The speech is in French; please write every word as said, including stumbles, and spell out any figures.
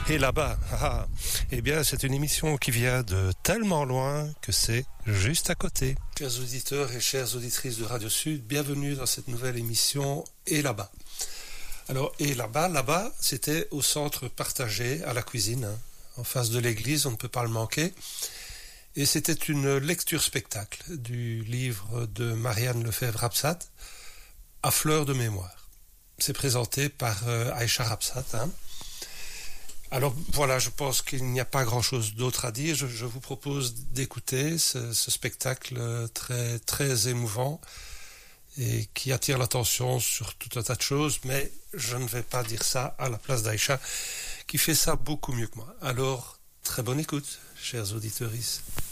Et là-bas, ah, eh bien, c'est une émission qui vient de tellement loin que c'est juste à côté. Chers auditeurs et chères auditrices de Radio Sud, bienvenue dans cette nouvelle émission Et là-bas. Alors, et là-bas, là-bas, c'était au centre partagé, à la cuisine, hein, en face de l'église, on ne peut pas le manquer. Et c'était une lecture-spectacle du livre de Marianne Lefebvre-Rapsat, À fleur de mémoire. C'est présenté par euh, Aïcha Rapsat, hein. Alors voilà, je pense qu'il n'y a pas grand-chose d'autre à dire. Je, je vous propose d'écouter ce, ce spectacle très, très émouvant et qui attire l'attention sur tout un tas de choses, mais je ne vais pas dire ça à la place d'Aïcha, qui fait ça beaucoup mieux que moi. Alors, très bonne écoute, chers auditeuristes.